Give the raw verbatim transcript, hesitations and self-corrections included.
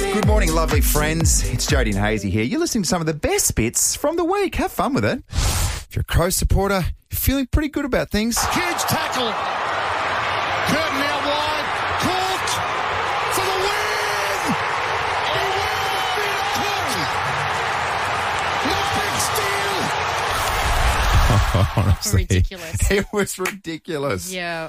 Good morning, lovely friends. It's Jody and Hazy here. You're listening to some of the best bits from the week. Have fun with it. If you're a Crow supporter, you're feeling pretty good about things. Huge tackle. Curtin out wide. Caught for the win. Oh, big steal. Honestly, Ridiculous. it was ridiculous. Yeah.